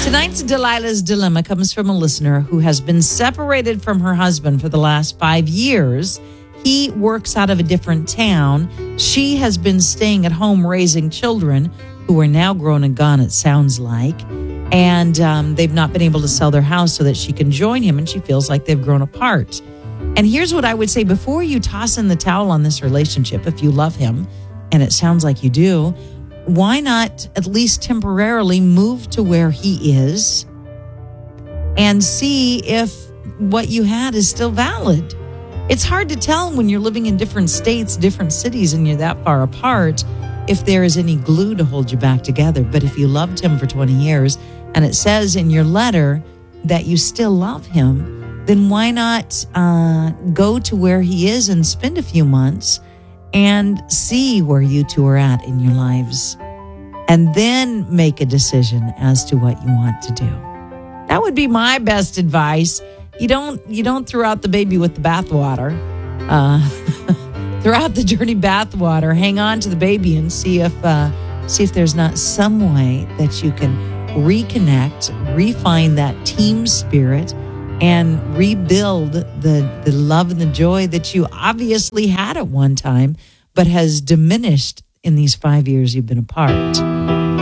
Tonight's Delilah's Dilemma comes from a listener who has been separated from her husband for the last 5 years. He works out of a different town. She has been staying at home raising children who are now grown and gone, it sounds like. And they've not been able to sell their house so that she can join him, and she feels like they've grown apart. And here's what I would say before you toss in the towel on this relationship, if you love him, and it sounds like you do, why not at least temporarily move to where he is and see if what you had is still valid? It's hard to tell when you're living in different states, different cities, and you're that far apart if there is any glue to hold you back together. But if you loved him for 20 years and it says in your letter that you still love him, then why not go to where he is and spend a few months and see where you two are at in your lives, and then make a decision as to what you want to do. That would be my best advice. You don't throw out the baby with the bathwater. Throw out the dirty bathwater. Hang on to the baby and see if there's not some way that you can reconnect, refine that team spirit, and rebuild the love and the joy that you obviously had at one time, but has diminished in these 5 years you've been apart.